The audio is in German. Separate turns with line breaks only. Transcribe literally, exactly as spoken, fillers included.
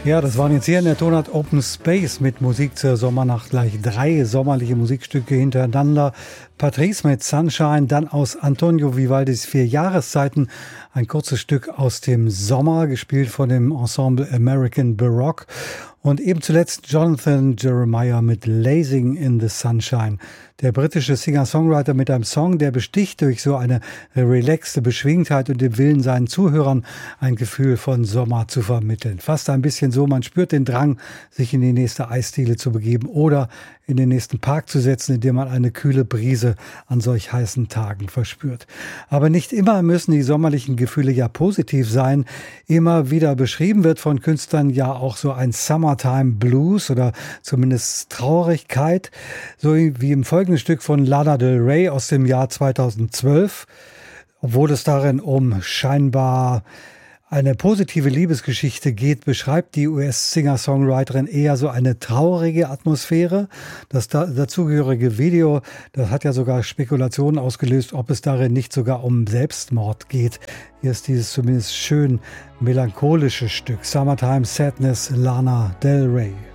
Ja, das waren jetzt hier in der Tonart Open Space mit Musik zur Sommernacht. Gleich drei sommerliche Musikstücke hintereinander. Patrice mit Sunshine, dann aus Antonio Vivaldis Vier Jahreszeiten ein kurzes Stück aus dem Sommer, gespielt von dem Ensemble American Baroque. Und eben zuletzt Jonathan Jeremiah mit Lazing in the Sunshine. Der britische Singer-Songwriter mit einem Song, der besticht durch so eine relaxte Beschwingtheit und den Willen, seinen Zuhörern ein Gefühl von Sommer zu vermitteln. Fast ein bisschen so, man spürt den Drang, sich in die nächste Eisdiele zu begeben oder in den nächsten Park zu setzen, in dem man eine kühle Brise an solch heißen Tagen verspürt. Aber nicht immer müssen die sommerlichen Gefühle ja positiv sein. Immer wieder beschrieben wird von Künstlern ja auch so ein Summertime Blues oder zumindest Traurigkeit, so wie im folgenden Stück von Lana Del Rey aus dem Jahr zweitausendzwölf, obwohl es darin um scheinbar eine positive Liebesgeschichte geht, beschreibt die U S-Singer-Songwriterin eher so eine traurige Atmosphäre. Das da, dazugehörige Video, das hat ja sogar Spekulationen ausgelöst, ob es darin nicht sogar um Selbstmord geht. Hier ist dieses zumindest schön melancholische Stück Summertime Sadness, Lana Del Rey.